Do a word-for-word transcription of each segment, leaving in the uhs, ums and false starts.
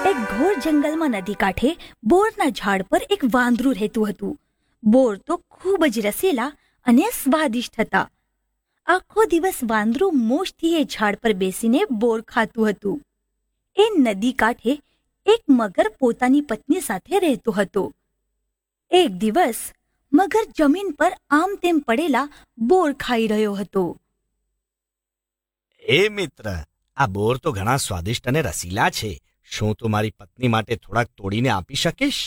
એક ઘોર જંગલમાં નદી કાંઠે બોરના ઝાડ પર એક વાંદરું રહેતું હતું. બોર તો ખૂબ જ રસીલા અને સ્વાદિષ્ટ હતા. આખો દિવસ વાંદરું મોજથી એ ઝાડ પર બેસીને બોર ખાતું હતું. એ નદી કાંઠે એક મગર પોતાની પત્ની સાથે રહેતો હતો. એક દિવસ મગર જમીન પર આમ તેમ પડેલા બોર ખાઈ રહ્યો હતો. એ મિત્ર, આ બોર તો ઘણા સ્વાદિષ્ટ અને રસીલા છે. શું તું મારી પત્ની માટે થોડાક તોડીને આપી શકીશ?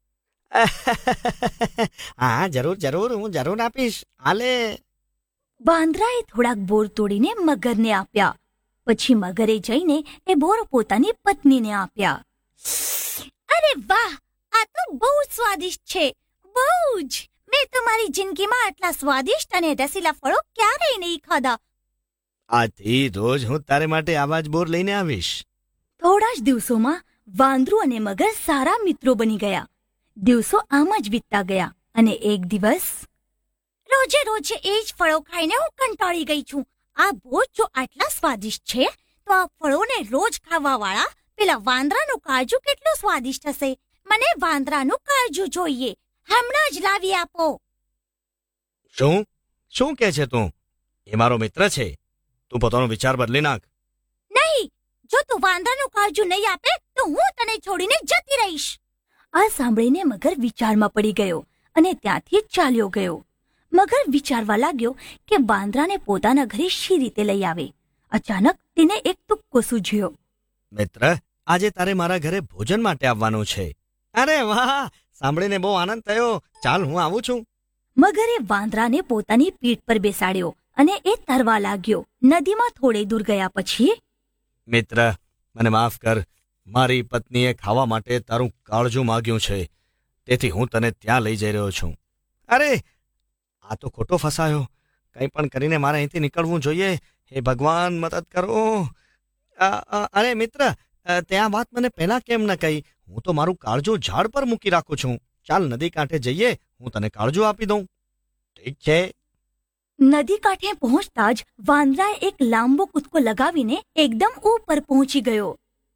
હા, જરૂર જરૂર, હું જરૂર આપીશ. આલે. વાંદરાએ થોડાક બોર તોડીને મગરને આપ્યા. પછી મગરે જઈને એ બોર પોતાની પત્નીને આપ્યા. અરે વાહ, આ તો બહુ સ્વાદિષ્ટ છે, બહુ જ. મેં તો મારી જિંદગીમાં આટલા સ્વાદિષ્ટ અને રસીલા ફળો ક્યારેય નહીં ખાધા. આથી રોજ હું તારે માટે આવા જ બોર લઈને આવીશ. થોડા જ દિવસોમાં વાંદરું અને મગર સારા મિત્રો બની ગયા. દિવસો આમ જ વીતતા ગયા અને એક દિવસ, રોજે રોજે એ જ ફળો ખાઈને હું કંટાળી ગઈ છું. આ બોર જો આટલા સ્વાદિષ્ટ છે તો આ ફળોને રોજ ખાવાવાળા પેલા વાંદરાનું કાળજુ કેટલું સ્વાદિષ્ટ હશે. મને વાંદરાનું કાળજુ જોઈએ, હમણાં જ લાવી આપો. શું શું કહે છે તું? એ મારો મિત્ર છે. તું પોતાનો વિચાર બદલી નાખ. નહીં, જો તું વાંદરાનું કાળજુ નહીં આપે તો હું તને છોડીને જતી રહીશ. આ સાંભળીને મગર વિચારમાં પડી ગયો અને ત્યાંથી ચાલ્યો ગયો. મગર વિચારવા લાગ્યો કે વાંદરાને પોતાના ઘરે શી રીતે લઈ આવે. અચાનક તેને એક તુક્કો સૂઝ્યો. મિત્ર, આજે તારે મારા ઘરે ભોજન માટે આવવાનું છે. અરે વાહ, સાંભળીને બહુ આનંદ થયો. ચાલ, હું આવું છું. મગરે વાંદરાને પોતાની પીઠ પર બેસાડ્યો અને એ તરવા લાગ્યો. નદીમાં થોડે દૂર ગયા પછી, મિત્ર, મને માફ કર. મારી પત્નીએ ખાવા માટે તારું કાળજુ માગ્યું છે, તેથી હું તને ત્યાં લઈ જઈ રહ્યો છું. અરે, આ તો ખોટો ફસાયો. કંઈ પણ કરીને મારે અહીંથી નીકળવું જોઈએ. હે ભગવાન, મદદ કરો. અરે મિત્ર, ત્યાં વાત મને પહેલા કેમ ન કહી? હું તો મારું કાળજુ ઝાડ પર મૂકી રાખું છું. ચાલ, નદી કાંઠે જઈએ, હું તને કાળજુ આપી દઉં. ઠીક છે. નદી કાંઠે પહોંચતા જ વાંદરાએ એક લાંબો કૂદકો લગાવીને એકદમ ઉપર પહોંચી ગયો.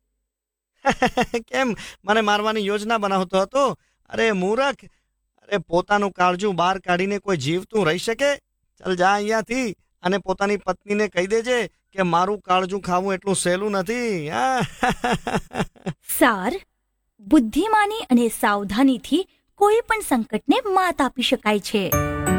કેમ મને મારવાની યોજના બનાવતો હતો? અરે મૂરખ! અરે, પોતાનું કાળજુ બહાર કાઢીને કોઈ જીવતું રહી શકે? ચાલ, જા અહીંયાથી અને પોતાની પત્નીને કહી દેજે કે મારું કાળજુ ખાવું એટલું સહેલું નથી. સાર, બુદ્ધિમાની અને સાવધાનીથી કોઈ પણ સંકટને માત આપી શકાય છે.